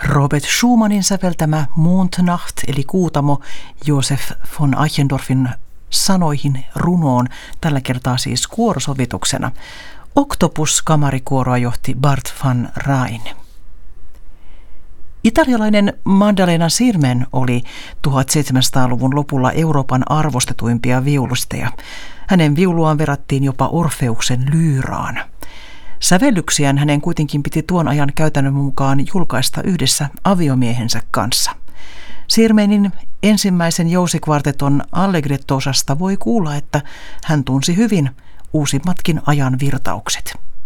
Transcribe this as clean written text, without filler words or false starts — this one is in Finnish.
Robert Schumannin säveltämä Mondnacht eli Kuutamo Josef von Eichendorffin sanoihin runoon, tällä kertaa siis kuorosovituksena. Octopus-kamarikuoroa johti Bart van Rijn. Italialainen Maddalena Sirmen oli 1700-luvun lopulla Euroopan arvostetuimpia viulusteja. Hänen viuluaan verrattiin jopa Orfeuksen lyyraan. Sävellyksiään hänen kuitenkin piti tuon ajan käytännön mukaan julkaista yhdessä aviomiehensä kanssa. Sirmenin ensimmäisen jousikvarteton Allegretto-osasta voi kuulla, että hän tunsi hyvin uusimmatkin ajan virtaukset.